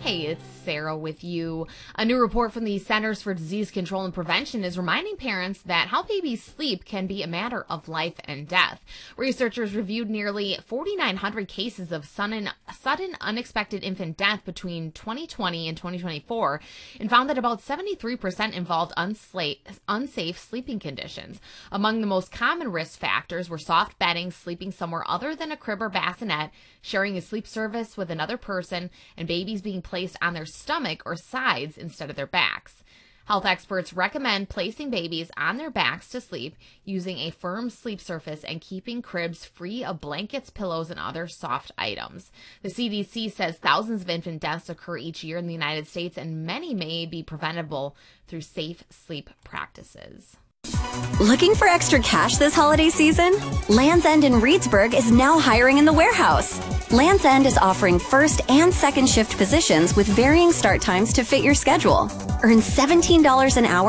Hey, it's Sarah with you. A new report from the Centers for Disease Control and Prevention is reminding parents that how babies sleep can be a matter of life and death. Researchers reviewed nearly 4,900 cases of sudden unexpected infant death between 2020 and 2024 and found that about 73% involved unsafe sleeping conditions. Among the most common risk factors were soft bedding, sleeping somewhere other than a crib or bassinet, sharing a sleep service with another person, and babies being placed on their stomach or sides instead of their backs. Health experts recommend placing babies on their backs to sleep, using a firm sleep surface, and keeping cribs free of blankets, pillows, and other soft items. The CDC says thousands of infant deaths occur each year in the United States, and many may be preventable through safe sleep practices. Looking for extra cash this holiday season? Land's End in Reedsburg is now hiring in the warehouse. Land's End is offering first and second shift positions with varying start times to fit your schedule. Earn $17 an hour